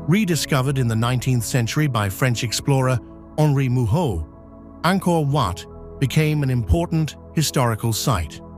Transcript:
Rediscovered in the 19th century by French explorer Henri Mouhot, Angkor Wat became an important historical site.